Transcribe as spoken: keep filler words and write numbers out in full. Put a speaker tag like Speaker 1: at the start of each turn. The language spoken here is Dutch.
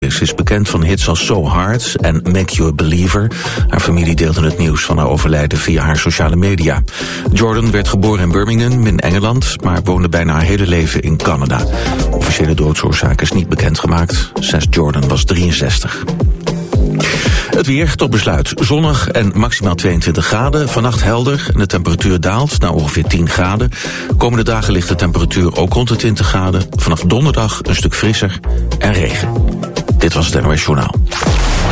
Speaker 1: Ze is bekend van hits als So Hard en Make You a Believer. Haar familie deelde het nieuws van haar overlijden via haar sociale media. Jordan werd geboren in Birmingham in Engeland, maar woonde bijna haar hele leven in Canada. Officiële doodsoorzaak is niet bekendgemaakt. Zes Jordan was drieënzestig. Het weer tot besluit. Zonnig en maximaal tweeëntwintig graden. Vannacht helder en de temperatuur daalt naar ongeveer tien graden. Komende dagen ligt de temperatuur ook rond de twintig graden. Vanaf donderdag een stuk frisser en regen. Dit was het N O S Journaal.